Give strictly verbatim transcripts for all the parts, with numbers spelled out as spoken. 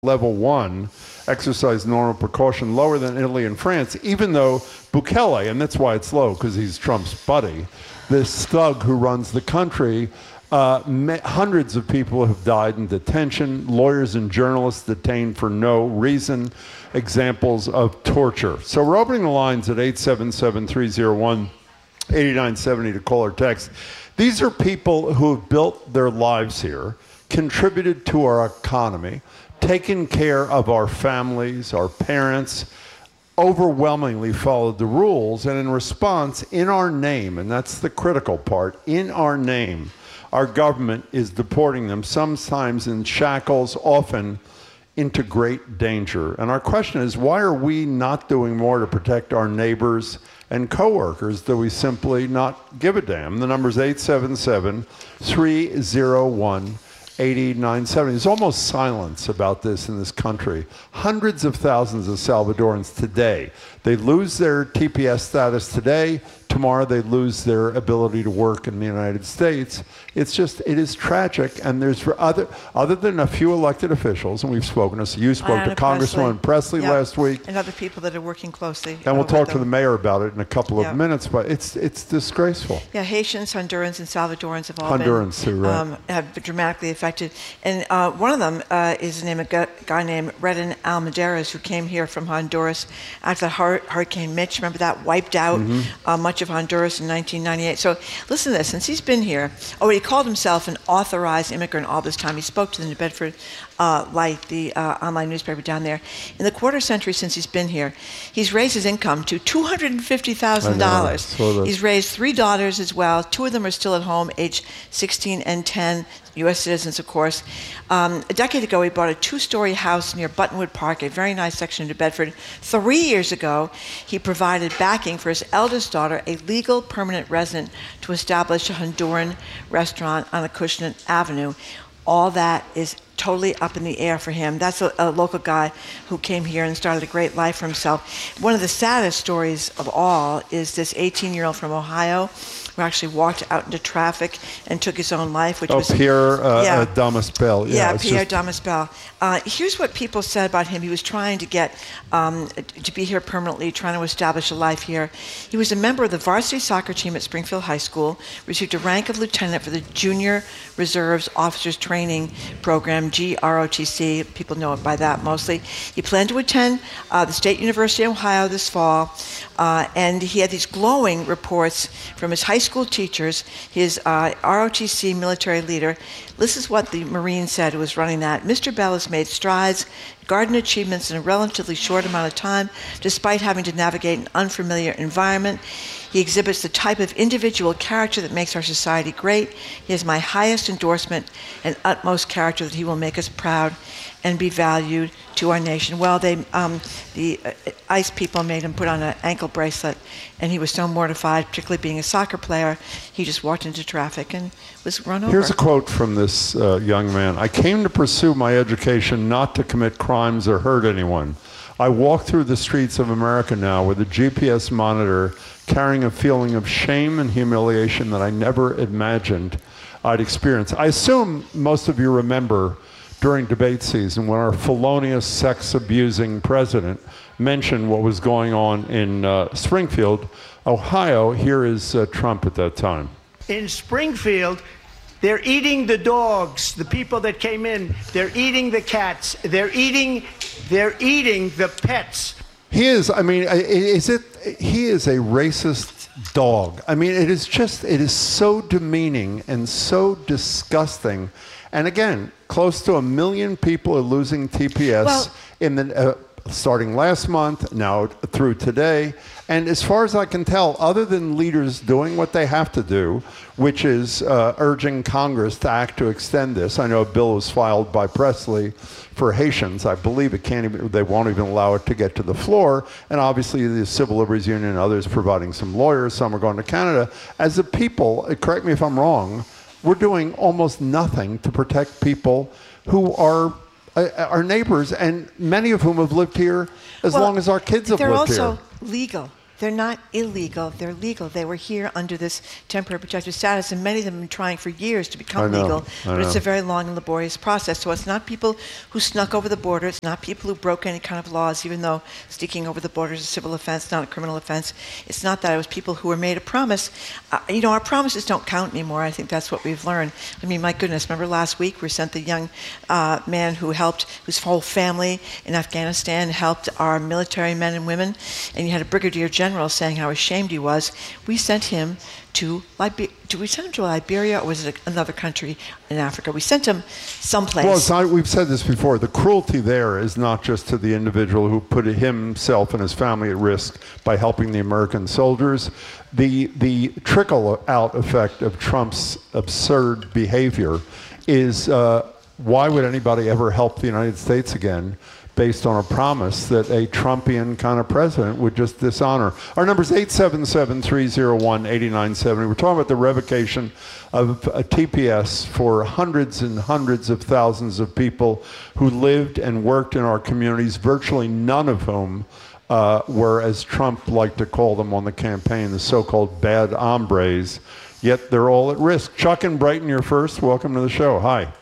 level one, exercise normal precaution, lower than Italy and France, even though Bukele, and that's why it's low, because he's Trump's buddy, this thug who runs the country, uh, hundreds of people have died in detention, lawyers and journalists detained for no reason, examples of torture. So we're opening the lines at eight seven seven, three oh one, eight nine seven oh to call or text. These are people who have built their lives here, contributed to our economy, taken care of our families, our parents, overwhelmingly followed the rules, and in response, in our name, and that's the critical part, in our name, our government is deporting them, sometimes in shackles, often into great danger. And our question is, why are we not doing more to protect our neighbors and coworkers? Do we simply not give a damn? The number is eight seven seven, three oh one, eight nine seven oh. There's almost silence about this in this country. Hundreds of thousands of Salvadorans today, they lose their T P S status today. Tomorrow they lose their ability to work in the United States. It's just, it is tragic. And there's for other, other than a few elected officials, and we've spoken to, you spoke to Congresswoman Presley, yep. last week. And other people that are working closely. And we'll talk to the mayor about it in a couple yep. of minutes, but it's it's disgraceful. Yeah, Haitians, Hondurans, and Salvadorans have all Hondurans been too, right. um, have been dramatically affected. And uh, one of them uh, is the name of a guy named Redden Almaderas, who came here from Honduras after Hurricane Mitch. Remember that wiped out mm-hmm. uh, much of Honduras in nineteen ninety-eight. So listen to this. Since he's been here, oh, he called himself an authorized immigrant all this time. He spoke to the New Bedford uh, Light, the uh, online newspaper down there. In the quarter century since he's been here, he's raised his income to two hundred fifty thousand dollars. So he's raised three daughters as well. Two of them are still at home, age sixteen and ten. U S citizens, of course. Um, a decade ago, he bought a two-story house near Buttonwood Park, a very nice section of New Bedford. Three years ago, he provided backing for his eldest daughter, a legal permanent resident, to establish a Honduran restaurant on Acushnet Avenue. All that is totally up in the air for him. That's a, a local guy who came here and started a great life for himself. One of the saddest stories of all is this eighteen-year-old from Ohio who actually walked out into traffic and took his own life, which oh, was... Pierre uh, yeah. uh, Damas-Bell. Yeah, yeah Pierre just... Damas-Bell. Uh, here's what people said about him. He was trying to get, um, to be here permanently, trying to establish a life here. He was a member of the varsity soccer team at Springfield High School, received a rank of lieutenant for the Junior Reserves Officers Training Program, G R O T C. People know it by that mostly. He planned to attend uh, the State University of Ohio this fall, uh, and he had these glowing reports from his high school teachers, his uh, R O T C military leader. This is what the Marine said who was running that. Mister Bell has made strides, garden achievements in a relatively short amount of time, despite having to navigate an unfamiliar environment. He exhibits the type of individual character that makes our society great. He has my highest endorsement and utmost character that he will make us proud and be valued to our nation. Well, they, um, the uh, ICE people made him put on an ankle bracelet, and he was so mortified, particularly being a soccer player, he just walked into traffic and was run over. Here's a quote from this uh, young man. "I came to pursue my education not to commit crimes or hurt anyone. I walk through the streets of America now with a G P S monitor, carrying a feeling of shame and humiliation that I never imagined I'd experience." I assume most of you remember during debate season when our felonious, sex-abusing president mentioned what was going on in uh, Springfield, Ohio. Here is uh, Trump at that time. In Springfield, they're eating the dogs, the people that came in. They're eating the cats. They're eating, they're eating the pets. He is, I mean, is it, he is a racist dog. I mean, it is just, it is so demeaning and so disgusting. And again, close to a million people are losing T P S well, in the, uh, starting last month, now through today. And as far as I can tell, other than leaders doing what they have to do, which is uh, urging Congress to act to extend this. I know a bill was filed by Presley for Haitians. I believe it can't even, they won't even allow it to get to the floor. And obviously the Civil Liberties Union and others providing some lawyers, some are going to Canada. As a people, correct me if I'm wrong, we're doing almost nothing to protect people who are uh, our neighbors, and many of whom have lived here as well, long as our kids have lived here. They're also legal they're not illegal. They're legal. They were here under this temporary protected status, and many of them have been trying for years to become legal. But it's a very long and laborious process. So it's not people who snuck over the border. It's not people who broke any kind of laws, even though sneaking over the border is a civil offense, not a criminal offense. It's not that. It was people who were made a promise. Uh, you know, our promises don't count anymore. I think that's what we've learned. I mean, my goodness, remember last week we sent the young uh, man who helped, whose whole family in Afghanistan helped our military men and women, and you had a brigadier general saying how ashamed he was. We sent him to Liberia. Did we send him to Liberia, or was it another country in Africa? We sent him someplace. Well, it's not, we've said this before. The cruelty there is not just to the individual who put himself and his family at risk by helping the American soldiers. The, the trickle-out effect of Trump's absurd behavior is uh, why would anybody ever help the United States again based on a promise that a Trumpian kind of president would just dishonor? Our number is eight seven seven, three oh one, eight nine seven zero. We're talking about the revocation of a T P S for hundreds and hundreds of thousands of people who lived and worked in our communities, virtually none of whom uh, were, as Trump liked to call them on the campaign, the so-called bad hombres, yet they're all at risk. Chuck in Brighton, you're first. Welcome to the show. Hi.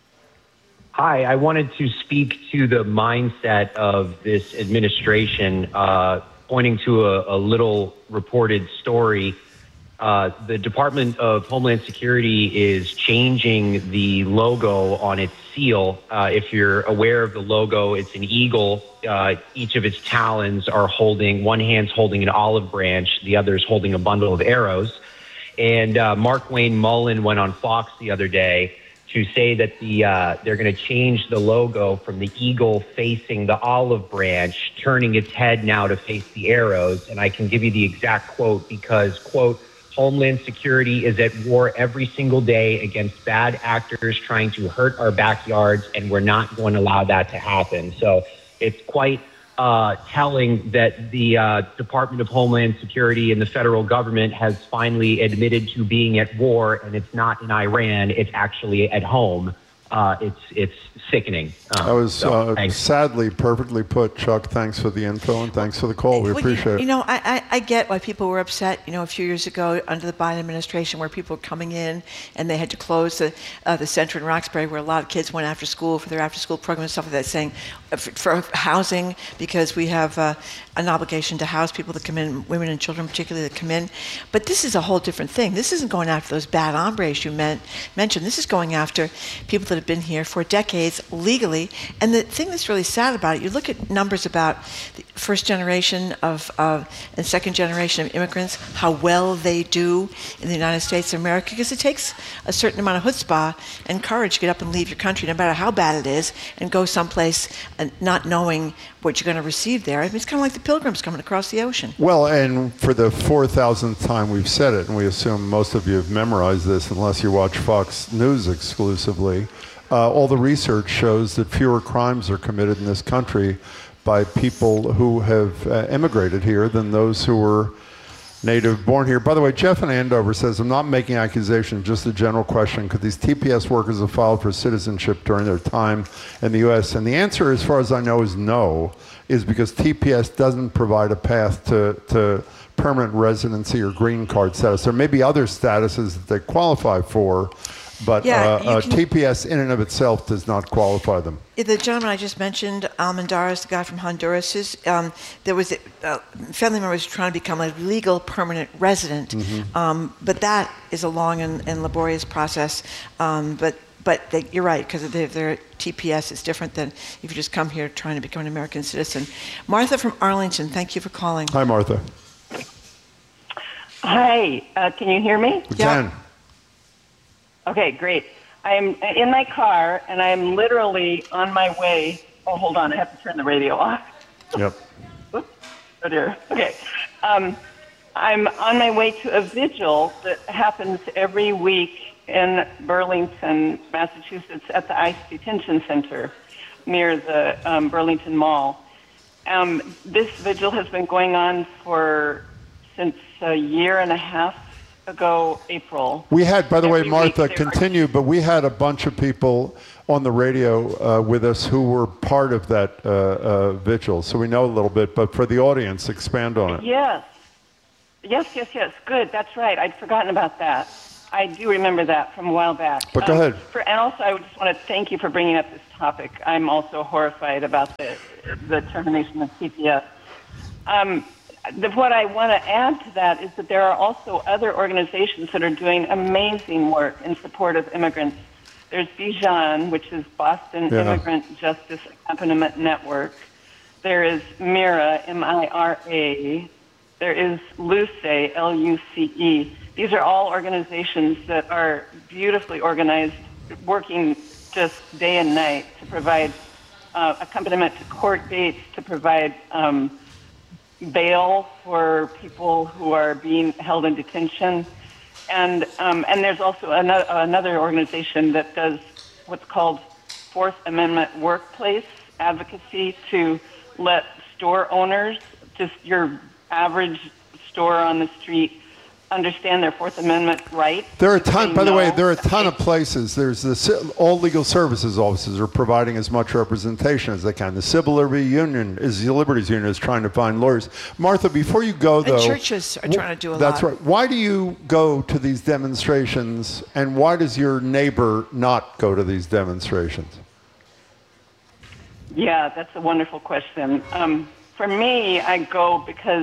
Hi, I wanted to speak to the mindset of this administration, uh, pointing to a, a little reported story. Uh, the Department of Homeland Security is changing the logo on its seal. Uh, if you're aware of the logo, it's an eagle. Uh, each of its talons are holding, one hand's holding an olive branch, the other's holding a bundle of arrows. And uh, Mark Wayne Mullen went on Fox the other day to say that the uh, they're going to change the logo from the eagle facing the olive branch, turning its head now to face the arrows. And I can give you the exact quote because, quote, Homeland Security is at war every single day against bad actors trying to hurt our backyards, and we're not going to allow that to happen. So it's quite uh, telling that the uh, Department of Homeland Security and the federal government has finally admitted to being at war, and it's not in Iran, it's actually at home. Uh, it's it's sickening. Um, That was so, uh, sadly perfectly put, Chuck. Thanks for the info and thanks for the call. We Well, appreciate you, it. You know, I, I, I get why people were upset, you know, a few years ago under the Biden administration where people were coming in and they had to close the, uh, the center in Roxbury where a lot of kids went after school for their after school program and stuff like that, saying uh, for, for housing, because we have uh, an obligation to house people that come in, women and children particularly that come in. But this is a whole different thing. This isn't going after those bad hombres you meant, mentioned. This is going after people that have been here for decades legally. And the thing that's really sad about it, you look at numbers about the first generation of uh, and second generation of immigrants, how well they do in the United States of America, because it takes a certain amount of chutzpah and courage to get up and leave your country, no matter how bad it is, and go someplace and not knowing what you're going to receive there. I mean, it's kind of like the pilgrims coming across the ocean. Well, and for the four thousandth time we've said it, and we assume most of you have memorized this unless you watch Fox News exclusively, uh, all the research shows that fewer crimes are committed in this country by people who have uh, immigrated here than those who were native born here. By the way, Jeff in Andover says, I'm not making accusations, just a general question. Could these T P S workers have filed for citizenship during their time in the U S? And the answer, as far as I know, is no, is because T P S doesn't provide a path to, to permanent residency or green card status. There may be other statuses that they qualify for, but Yeah, uh, you uh, can- T P S in and of itself does not qualify them. The gentleman I just mentioned, Almendarez, the guy from Honduras, his, um, there was a uh, family members trying to become a legal permanent resident, Mm-hmm. um, but that is a long and, and laborious process. Um, but but they, you're right, because their, their T P S is different than if you just come here trying to become an American citizen. Martha from Arlington, thank you for calling. Hi, Martha. Hi, uh, can you hear me? We Yeah. can. Okay, great. I'm in my car, and I'm literally on my way. Oh, hold on, I have to turn the radio off. Yep. Oops. Oh, dear. Okay. Um, I'm on my way to a vigil that happens every week in Burlington, Massachusetts, at the ICE Detention Center near the um, Burlington Mall. Um, this vigil has been going on for since a year and a half ago, April. We had, by the way, Every Martha, week there are- continue, but we had a bunch of people on the radio uh, with us who were part of that uh, uh, vigil, so we know a little bit, but for the audience, expand on it. Yes. Yes, yes, yes. Good. That's right. I'd forgotten about that. I do remember that from a while back. But go Um, ahead. For, and also, I just want to thank you for bringing up this topic. I'm also horrified about the, the termination of T P S. Um, the, what I want to add to that is that there are also other organizations that are doing amazing work in support of immigrants. There's Bijan, which is Boston Yeah. Immigrant Justice Accompaniment Network. There is MIRA, M I R A. There is LUCE, L U C E. These are all organizations that are beautifully organized, working just day and night to provide uh, accompaniment to court dates, to provide um, bail for people who are being held in detention. And um, and there's also another, another organization that does what's called Fourth Amendment workplace advocacy to let store owners, just your average store on the street, understand their Fourth Amendment rights. There are a ton, Say by the way, no. there are a ton of places. There's the, ci- all legal services offices are providing as much representation as they can. The Civil Liberty Union, is the Liberties Union, is trying to find lawyers. Martha, before you go, though. And churches are trying to do a That's lot. right. Why do you go to these demonstrations, and why does your neighbor not go to these demonstrations? Yeah, that's a wonderful question. Um, for me, I go because,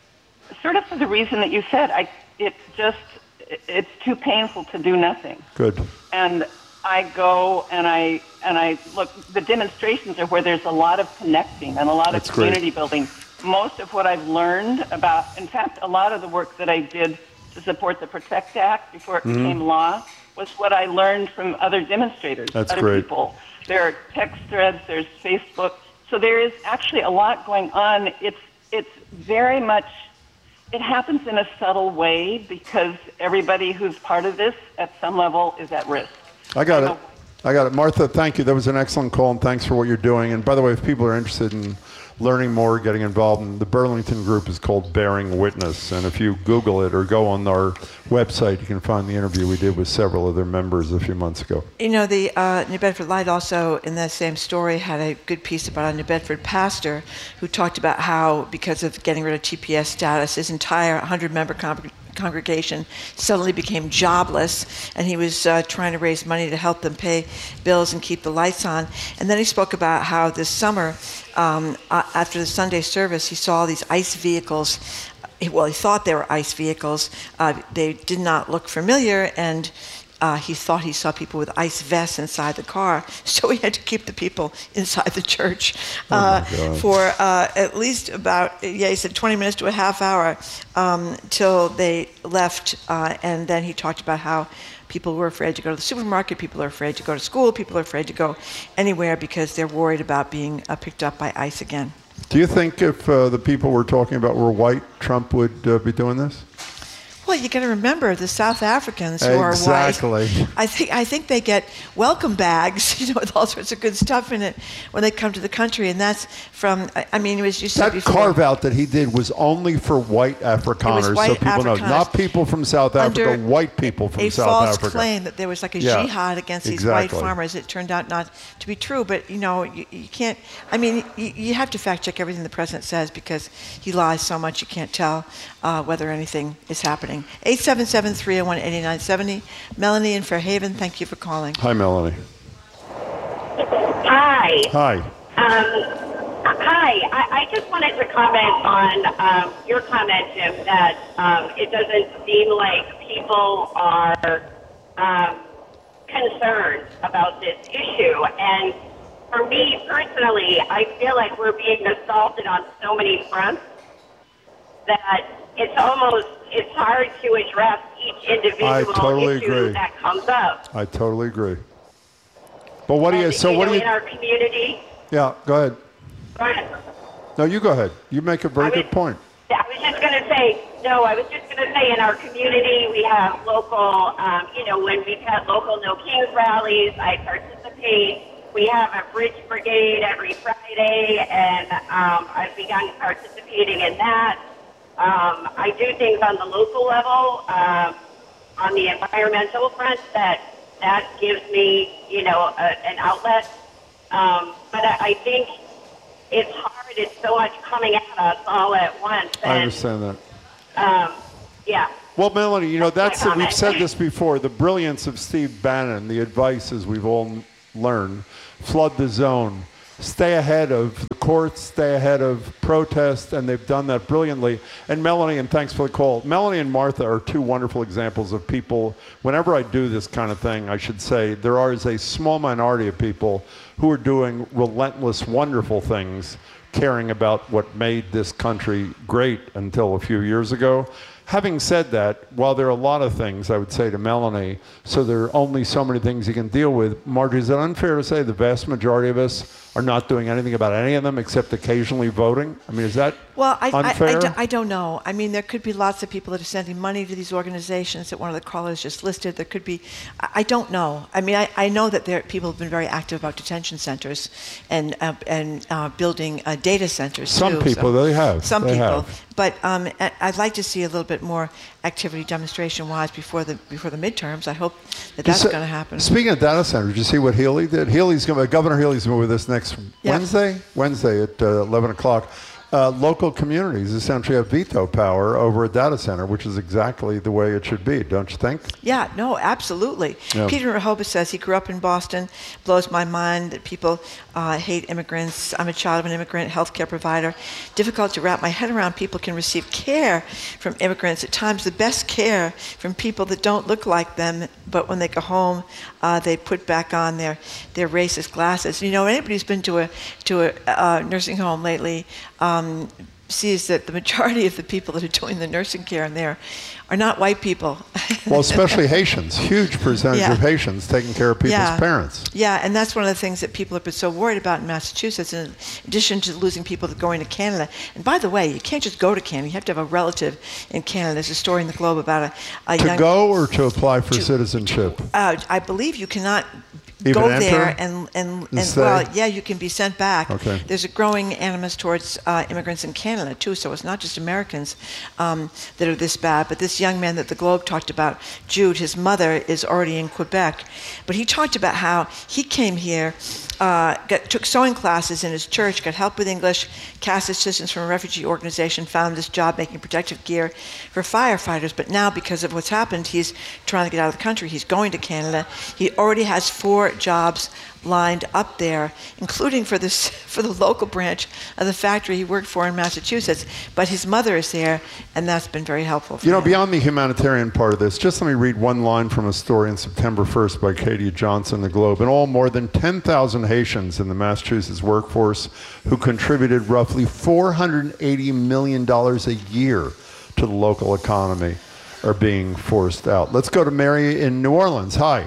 sort of for the reason that you said, I it just it's too painful to do nothing. Good. And I go and I and I look. The demonstrations are where there's a lot of connecting and a lot That's of great. community building. Most of what I've learned about, in fact, a lot of the work that I did to support the PROTECT Act before it Mm-hmm. became law was what I learned from other demonstrators, That's other great. people. There are text threads, there's Facebook. So there is actually a lot going on. It's it's very much, it happens in a subtle way because everybody who's part of this at some level is at risk. I got I it. know. I got it. Martha, thank you. That was an excellent call, and thanks for what you're doing. And by the way, if people are interested in learning more, getting involved, in the Burlington group is called Bearing Witness. And if you Google it or go on our website, you can find the interview we did with several of their members a few months ago. You know, the uh, New Bedford Light also, in that same story, had a good piece about a New Bedford pastor who talked about how, because of getting rid of T P S status, his entire one hundred member con- congregation suddenly became jobless, and he was uh, trying to raise money to help them pay bills and keep the lights on. And then he spoke about how this summer, um, uh, after the Sunday service, he saw these ICE vehicles. Well, he thought they were ICE vehicles. Uh, they did not look familiar, and uh, he thought he saw people with ICE vests inside the car. So he had to keep the people inside the church uh, Oh, my God. for uh, at least about, yeah, he said twenty minutes to a half hour um, till they left. Uh, and then he talked about how people were afraid to go to the supermarket, people are afraid to go to school, people are afraid to go anywhere because they're worried about being uh, picked up by ICE again. Do you think if uh, the people we're talking about were white, Trump would uh, be doing this? Well, you got to remember the South Africans who Exactly. are white. I think I think they get welcome bags, you know, with all sorts of good stuff in it when they come to the country, and that's from. I I mean, as you said That before, carve out that he did was only for white Afrikaners, white so people know. Afrikaners. Not people from South Africa, Under white people from a South false Africa. claim that there was like a Yeah, jihad against these exactly. white farmers. It turned out not to be true, but you know, you, you can't. I mean, you, you have to fact check everything the president says because he lies so much you can't tell uh, whether anything is happening. eight seven seven, three oh one, eight nine seven oh. Melanie in Fairhaven, thank you for calling. Hi, Melanie. Hi. Hi. Um, hi. I, I just wanted to comment on um, your comment, Jim, that um, it doesn't seem like people are um, concerned about this issue. And for me personally, I feel like we're being assaulted on so many fronts that it's almost, it's hard to address each individual I totally issue agree. that comes up. I totally agree. But what do you? And, So you what know, do you? in our community, Yeah, go ahead. go ahead. No, you go ahead. You make a very I was- good point. I was just going to say, no, I was just going to say in our community we have local, um, you know, when we've had local No Kings rallies, I participate. We have a bridge brigade every Friday, and um, I've begun participating in that. Um, I do things on the local level, um, on the environmental front, that that gives me, you know, a, an outlet. Um, but I, I think it's hard. It's so much coming at us all at once. I And understand that. Um, yeah. Well, Melanie, you know, That's that's my the, we've comment. said this before, the brilliance of Steve Bannon, the advice, as we've all learned, flood the zone, stay ahead of the courts, stay ahead of protests, and they've done that brilliantly. And Melanie, and thanks for the call, Melanie and Martha are two wonderful examples of people. Whenever I do this kind of thing, I should say, there is a small minority of people who are doing relentless, wonderful things, caring about what made this country great until a few years ago. Having said that, while there are a lot of things I would say to Melanie, so there are only so many things you can deal with, Margie, is it unfair to say the vast majority of us are not doing anything about any of them except occasionally voting? I mean, is that Well, I, I, unfair? I, do, I don't know. I mean, there could be lots of people that are sending money to these organizations that one of the callers just listed. There could be, I, I don't know. I mean, I, I know that there people have been very active about detention centers and uh, and uh, building uh, data centers. Some too, people, so they have. Some they people, have. but um, I- I'd like to see a little bit more activity demonstration-wise before the before the midterms. I hope that that's Just, uh, going to happen. Speaking of data centers, did you see what Healy did? Healy's going. Governor Healy's going to be with us next Yeah. Wednesday. Wednesday at uh, eleven o'clock. Uh, local communities essentially have veto power over a data center, which is exactly the way it should be, don't you think? Yeah, no, absolutely. Yeah. Peter Rehoboth says he grew up in Boston. Blows my mind that people uh, hate immigrants. I'm a child of an immigrant, healthcare provider. Difficult to wrap my head around. People can receive care from immigrants. At times, the best care from people that don't look like them, but when they go home, uh, they put back on their, their racist glasses. You know, anybody who's been to a to a uh, nursing home lately um, sees that the majority of the people that are doing the nursing care in there are not white people. Well, especially Haitians. Huge percentage Yeah. of Haitians taking care of people's Yeah. parents. Yeah, and that's one of the things that people have been so worried about in Massachusetts, in addition to losing people that are going to Canada. And by the way, you can't just go to Canada. You have to have a relative in Canada. There's a story in the Globe about a, a To young... go or to apply for to- citizenship? Uh, I believe you cannot Even go enter there and, and, and, stay? well, yeah, you can be sent back. Okay. There's a growing animus towards uh, immigrants in Canada, too, so it's not just Americans um, that are this bad. But this young man that the Globe talked about, Jude, his mother is already in Quebec. But he talked about how he came here, uh, got, took sewing classes in his church, got help with English, cast assistance from a refugee organization, found this job making protective gear for firefighters. But now, because of what's happened, he's trying to get out of the country. He's going to Canada. He already has four jobs lined up there, including for this for the local branch of the factory he worked for in Massachusetts. But his mother is there, and that's been very helpful for You know, him. beyond the humanitarian part of this, just let me read one line from a story on September first by Katie Johnson, The Globe. In all, more than ten thousand Haitians in the Massachusetts workforce who contributed roughly four hundred eighty million dollars a year to the local economy are being forced out. Let's go to Mary in New Orleans. Hi.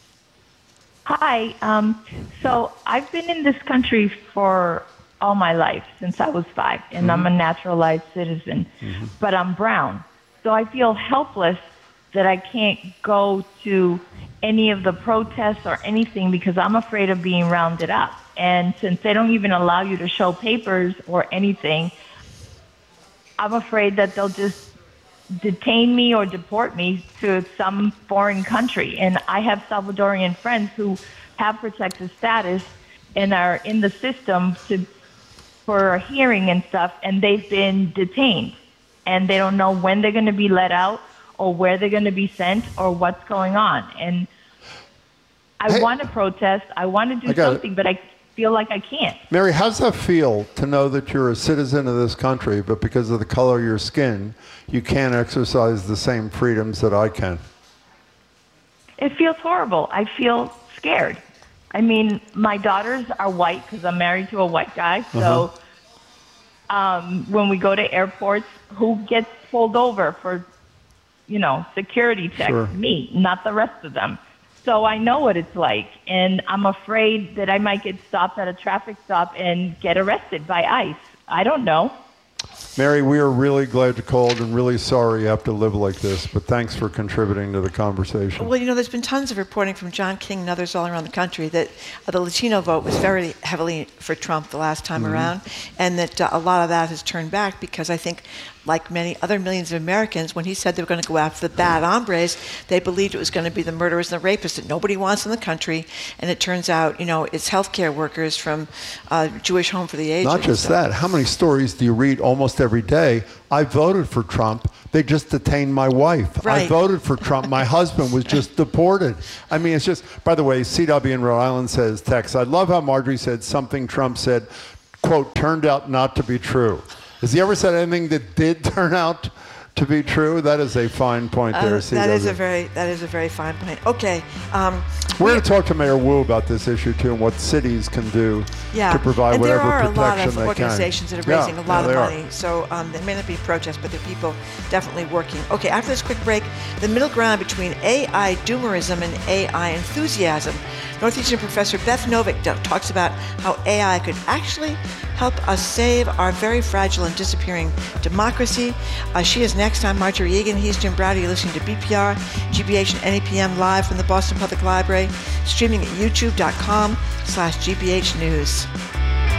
Hi. Um, so I've been in this country for all my life, since I was five, and Mm-hmm. I'm a naturalized citizen, Mm-hmm. but I'm brown. So I feel helpless that I can't go to any of the protests or anything because I'm afraid of being rounded up. And since they don't even allow you to show papers or anything, I'm afraid that they'll just detain me or deport me to some foreign country. And I have Salvadorian friends who have protected status and are in the system to for a hearing and stuff, and they've been detained. And they don't know when they're going to be let out or where they're going to be sent or what's going on. And I Hey. want to protest. I want to I do got it. something, but I feel like I can't. Mary, how's that feel to know that you're a citizen of this country, but because of the color of your skin, you can't exercise the same freedoms that I can? It feels horrible. I feel scared. I mean, my daughters are white because I'm married to a white guy. So um, when we go to airports, who gets pulled over for, you know, security checks? Sure. Me, not the rest of them. So I know what it's like. And I'm afraid that I might get stopped at a traffic stop and get arrested by ICE. I don't know. Mary, we are really glad you called and really sorry you have to live like this, but thanks for contributing to the conversation. Well, you know, there's been tons of reporting from John King and others all around the country that uh, the Latino vote was very heavily for Trump the last time Mm-hmm. around, and that uh, a lot of that has turned back because I think, like many other millions of Americans, when he said they were going to go after the bad hombres, they believed it was going to be the murderers and the rapists that nobody wants in the country, and it turns out, you know, it's healthcare workers from uh, Jewish Home for the Aged. Not just So- that, how many stories do you read almost almost every day, I voted for Trump. They just detained my wife. Right. I voted for Trump. My husband was just deported. I mean, it's just, by the way, C W in Rhode Island says, text, I love how Marjorie said something Trump said, quote, turned out not to be true. Has he ever said anything that did turn out to be true? That is a fine point there, Uh, C W. that is a very that is a very fine point. Okay. Um, We're going to talk to Mayor Wu about this issue, too, and what cities can do yeah. to provide and whatever there are a protection lot of they can. organizations that are Yeah, raising a lot yeah, of they money. are. So um, there may not be protests, but there are people definitely working. Okay, after this quick break, the middle ground between A I doomerism and A I enthusiasm. Northeastern professor Beth Novick talks about how A I could actually help us save our very fragile and disappearing democracy. Uh, she is next. I'm Marjorie Egan. He's Jim Browder. You're listening to B P R, G B H, and N E P M live from the Boston Public Library, streaming at youtube.com slash GBH News.